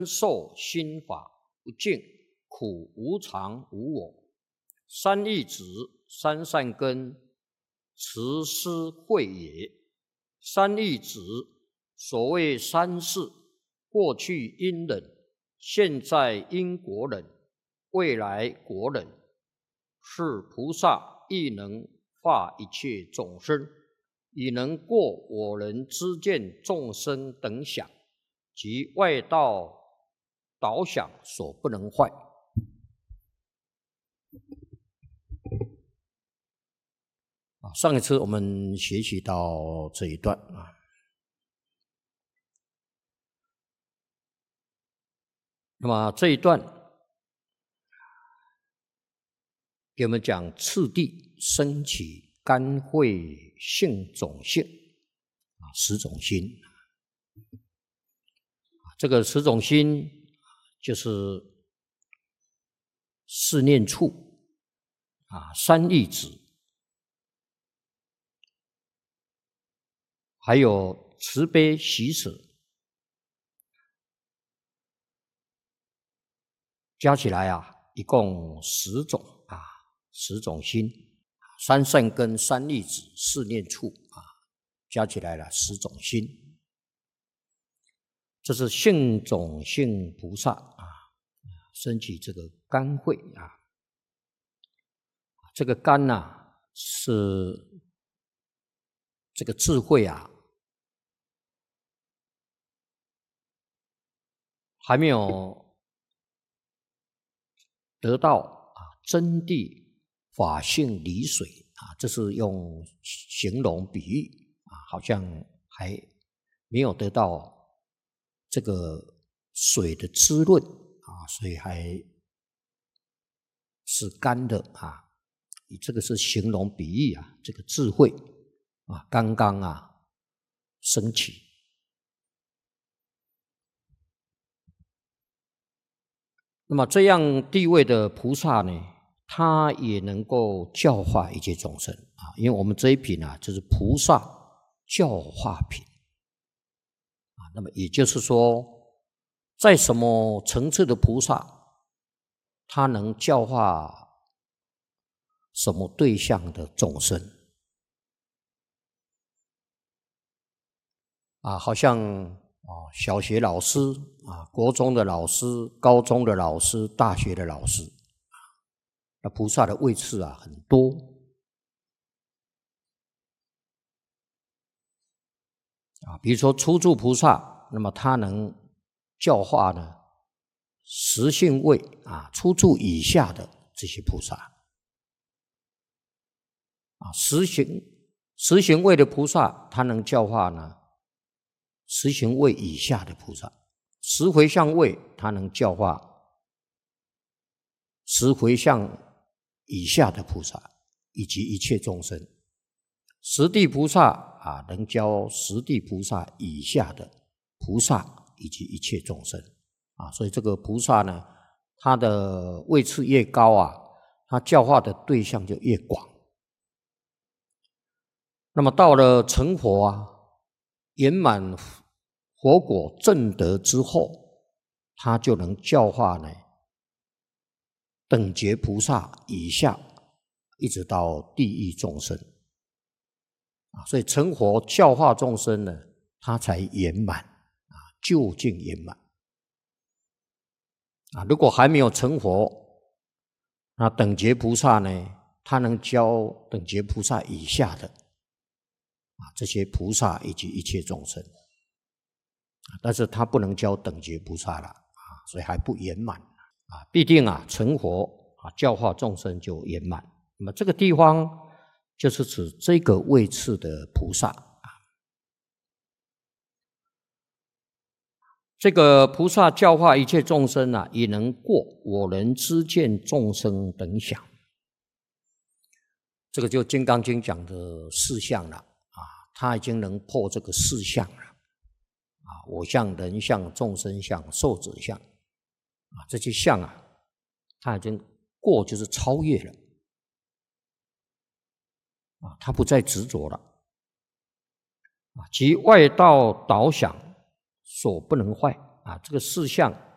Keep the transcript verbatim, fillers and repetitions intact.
受心法不净，苦无常无我。三义子，三善根，持师慧也。三义子，所谓三世，过去因人，现在因果人，未来果人，是菩萨亦能化一切众生，以能过我人知见众生等想，及外道导想所不能坏。上一次我们学习到这一段啊，那么这一段给我们讲次第升起甘慧性种性啊，十种心。这个十种心就是四念处啊，三义子，还有慈悲喜舍，加起来啊，一共十种啊，十种心，三善根、三义子、四念处啊，加起来了十种心。这是性种性菩萨啊，升起这个甘慧啊。这个甘呐、啊，是这个智慧啊，还没有得到啊真谛法性理水啊，这是用形容比喻啊，好像还没有得到这个水的滋润啊，所以还是干的啊。这个是形容比喻啊，这个智慧啊，刚刚啊升起。那么这样地位的菩萨呢，他也能够教化一切众生啊，因为我们这一品啊，就是菩萨教化品啊。那么也就是说，在什么层次的菩萨，他能教化什么对象的众生啊？好像哦，小学老师啊，国中的老师，高中的老师，大学的老师，那菩萨的位次啊很多啊。比如说初住菩萨，那么他能教化呢十信位啊，初住以下的这些菩萨啊，十行十行位的菩萨，他能教化呢十行位以下的菩萨，十回向位他能教化十回向以下的菩萨以及一切众生，十地菩萨啊能教十地菩萨以下的菩萨以及一切众生啊，所以这个菩萨呢，他的位次越高啊，他教化的对象就越广。那么到了成佛啊，圆满佛果正德之后，他就能教化呢等觉菩萨以下，一直到地狱众生啊。所以成佛教化众生呢，他才圆满啊，究竟圆满啊。如果还没有成佛，那等觉菩萨呢，他能教等觉菩萨以下的啊，这些菩萨以及一切众生，但是他不能教等觉菩萨了啊，所以还不圆满啊。必定啊成佛啊，教化众生就圆满。那么这个地方就是指这个位次的菩萨啊。这个菩萨教化一切众生啊，也能过我人知见众生等想。这个就《金刚经》讲的四相了。他已经能破这个四相了啊，我相、人相、众生相、寿者相啊，这些相啊，他已经过，就是超越了啊，他不再执着了啊，即外道导想所不能坏啊，这个四相